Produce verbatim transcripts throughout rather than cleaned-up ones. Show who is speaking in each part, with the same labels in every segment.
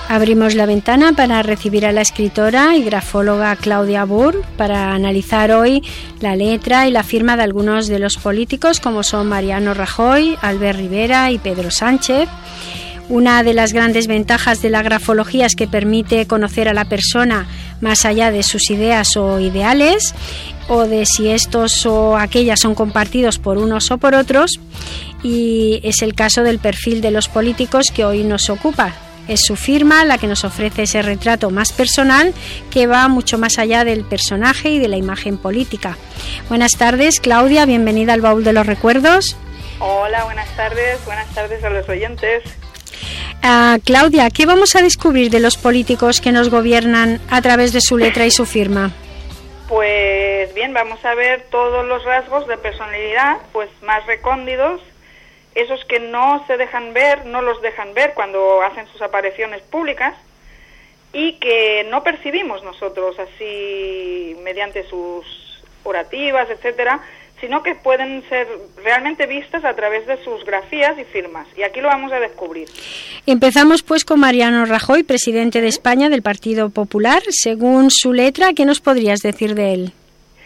Speaker 1: Abrimos la ventana para recibir a la escritora y grafóloga Claudia Burr para analizar hoy la letra y la firma de algunos de los políticos como son Mariano Rajoy, Albert Rivera y Pedro Sánchez. Una de las grandes ventajas de la grafología es que permite conocer a la persona más allá de sus ideas o ideales, o de si estos o aquellas son compartidos por unos o por otros, y es el caso del perfil de los políticos que hoy nos ocupa. Es su firma la que nos ofrece ese retrato más personal que va mucho más allá del personaje y de la imagen política. Buenas tardes, Claudia, bienvenida al Baúl de los Recuerdos.
Speaker 2: Hola, buenas tardes, buenas tardes a los oyentes.
Speaker 1: Uh, Claudia, ¿qué vamos a descubrir de los políticos que nos gobiernan a través de su letra y su firma?
Speaker 2: Pues bien, vamos a ver todos los rasgos de personalidad pues más recónditos, esos que no se dejan ver, no los dejan ver cuando hacen sus apariciones públicas y que no percibimos nosotros así mediante sus orativas, etcétera, sino que pueden ser realmente vistas a través de sus grafías y firmas. Y aquí lo vamos a descubrir.
Speaker 1: Empezamos pues con Mariano Rajoy, presidente de España del Partido Popular. Según su letra, ¿qué nos podrías decir de él?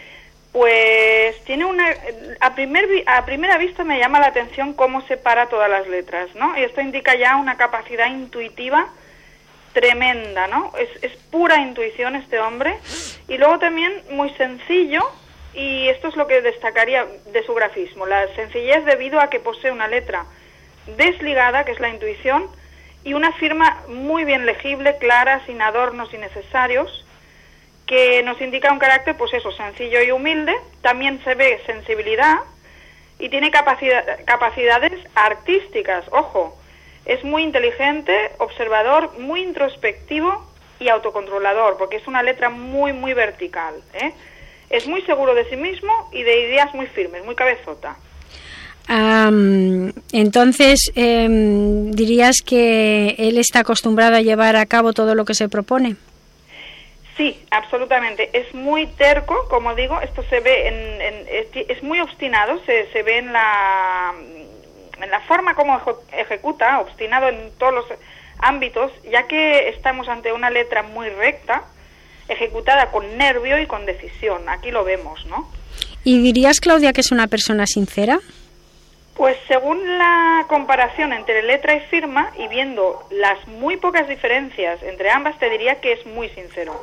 Speaker 2: Pues tiene una... A, primer, a primera vista me llama la atención cómo separa todas las letras, ¿no? Y esto indica ya una capacidad intuitiva tremenda, ¿no? Es, es pura intuición este hombre. Y luego también muy sencillo, y esto es lo que destacaría de su grafismo, la sencillez debido a que posee una letra desligada, que es la intuición, y una firma muy bien legible, clara, sin adornos innecesarios, que nos indica un carácter, pues eso, sencillo y humilde. También se ve sensibilidad y tiene capacidad, capacidades artísticas, ojo, es muy inteligente, observador, muy introspectivo y autocontrolador, porque es una letra muy, muy vertical, ¿eh? Es muy seguro de sí mismo y de ideas muy firmes, muy cabezota.
Speaker 1: Um, entonces, eh, ¿dirías que él está acostumbrado a llevar a cabo todo lo que se propone?
Speaker 2: Sí, absolutamente. Es muy terco, como digo, esto se ve en... en es, es muy obstinado, se, se ve en la, en la forma como ejecuta, obstinado en todos los ámbitos, ya que estamos ante una letra muy recta, ejecutada con nervio y con decisión. Aquí lo vemos, ¿no?
Speaker 1: ¿Y dirías, Claudia, que es una persona sincera?
Speaker 2: Pues según la comparación entre letra y firma, y viendo las muy pocas diferencias entre ambas, te diría que es muy sincero.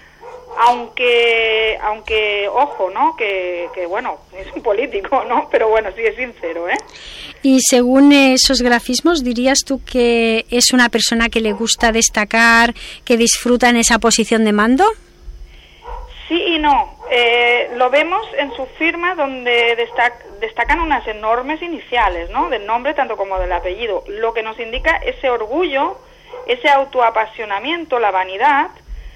Speaker 2: Aunque, aunque ojo, ¿no? Que, que bueno, es un político, ¿no? Pero bueno, sí es sincero, ¿eh?
Speaker 1: Y según esos grafismos, ¿dirías tú que es una persona que le gusta destacar, que disfruta en esa posición de mando?
Speaker 2: Sí y no. Eh, lo vemos en su firma, donde destac- destacan unas enormes iniciales, ¿no? Del nombre tanto como del apellido, lo que nos indica ese orgullo, ese autoapasionamiento, la vanidad.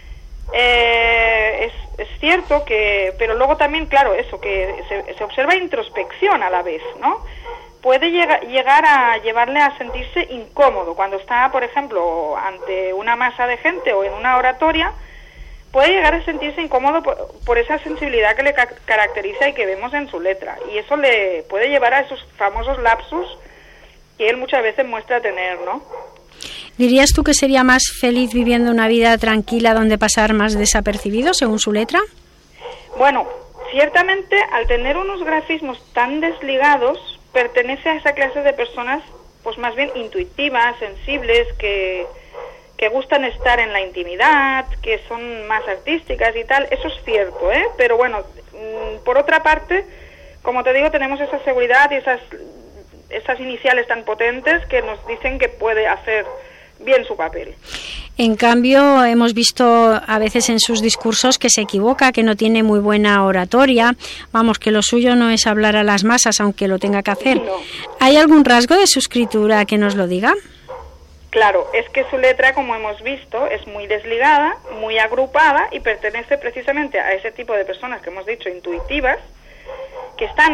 Speaker 2: Eh, es, es cierto que, pero luego también, claro, eso, que se, se observa introspección a la vez, ¿no? Puede llega, llegar a llevarle a sentirse incómodo cuando está, por ejemplo, ante una masa de gente o en una oratoria. Puede llegar a sentirse incómodo por, por esa sensibilidad que le ca- caracteriza y que vemos en su letra, y eso le puede llevar a esos famosos lapsus que él muchas veces muestra tener, ¿no?
Speaker 1: ¿Dirías tú que sería más feliz viviendo una vida tranquila donde pasar más desapercibido, según su letra?
Speaker 2: Bueno, ciertamente, al tener unos grafismos tan desligados, pertenece a esa clase de personas, pues más bien intuitivas, sensibles, que, que gustan estar en la intimidad, que son más artísticas y tal. Eso es cierto, ¿eh? Pero bueno, por otra parte, como te digo, tenemos esa seguridad y esas, esas iniciales tan potentes que nos dicen que puede hacer bien su papel.
Speaker 1: En cambio, hemos visto a veces en sus discursos que se equivoca, que no tiene muy buena oratoria. Vamos, que lo suyo no es hablar a las masas, aunque lo tenga que hacer.
Speaker 2: No.
Speaker 1: ¿Hay algún rasgo de su escritura que nos lo diga?
Speaker 2: Claro, es que su letra, como hemos visto, es muy desligada, muy agrupada y pertenece precisamente a ese tipo de personas que hemos dicho intuitivas, que están